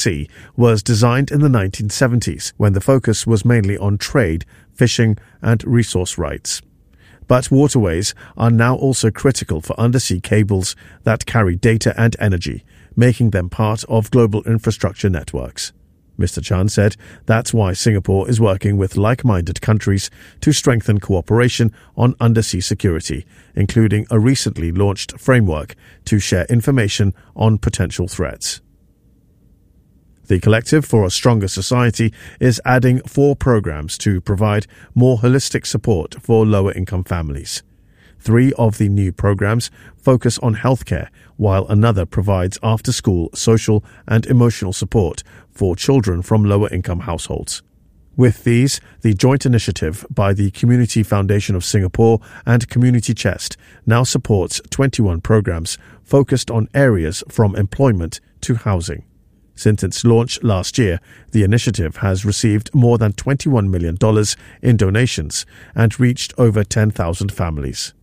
Sea was designed in the 1970s, when the focus was mainly on trade, fishing, and resource rights. But waterways are now also critical for undersea cables that carry data and energy, making them part of global infrastructure networks. Mr. Chan said that's why Singapore is working with like-minded countries to strengthen cooperation on undersea security, including a recently launched framework to share information on potential threats. The Collective for a Stronger Society is adding 4 programs to provide more holistic support for lower-income families. 3 of the new programs focus on healthcare, while another provides after-school social and emotional support for children from lower-income households. With these, the joint initiative by the Community Foundation of Singapore and Community Chest now supports 21 programs focused on areas from employment to housing. Since its launch last year, the initiative has received more than $21 million in donations and reached over 10,000 families.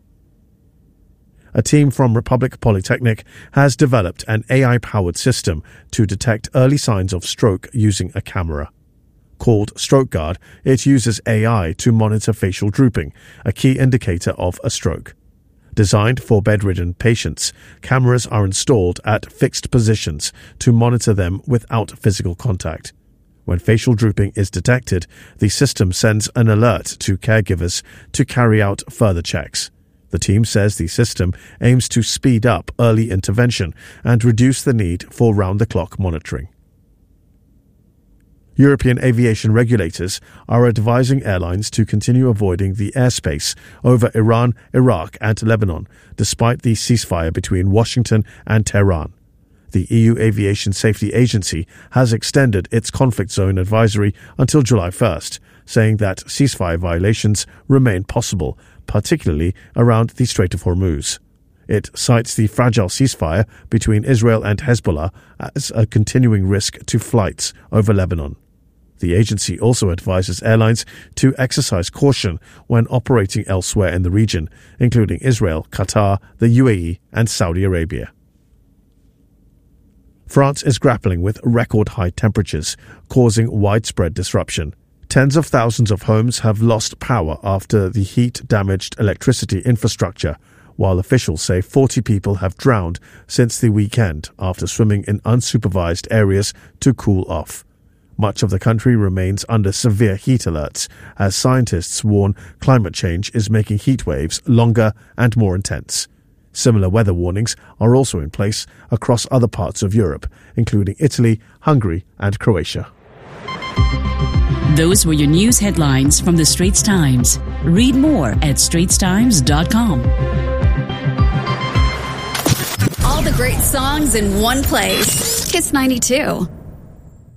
A team from Republic Polytechnic has developed an AI-powered system to detect early signs of stroke using a camera. Called StrokeGuard, it uses AI to monitor facial drooping, a key indicator of a stroke. Designed for bedridden patients, cameras are installed at fixed positions to monitor them without physical contact. When facial drooping is detected, the system sends an alert to caregivers to carry out further checks. The team says the system aims to speed up early intervention and reduce the need for round-the-clock monitoring. European aviation regulators are advising airlines to continue avoiding the airspace over Iran, Iraq and Lebanon, despite the ceasefire between Washington and Tehran. The EU Aviation Safety Agency has extended its conflict zone advisory until July 1st, saying that ceasefire violations remain possible, particularly around the Strait of Hormuz. It cites the fragile ceasefire between Israel and Hezbollah as a continuing risk to flights over Lebanon. The agency also advises airlines to exercise caution when operating elsewhere in the region, including Israel, Qatar, the UAE, and Saudi Arabia. France is grappling with record-high temperatures, causing widespread disruption. Tens of thousands of homes have lost power after the heat damaged electricity infrastructure, while officials say 40 people have drowned since the weekend after swimming in unsupervised areas to cool off. Much of the country remains under severe heat alerts, as scientists warn climate change is making heat waves longer and more intense. Similar weather warnings are also in place across other parts of Europe, including Italy, Hungary, and Croatia. Those were your news headlines from the Straits Times. Read more at straitstimes.com. All the great songs in one place. Kiss 92.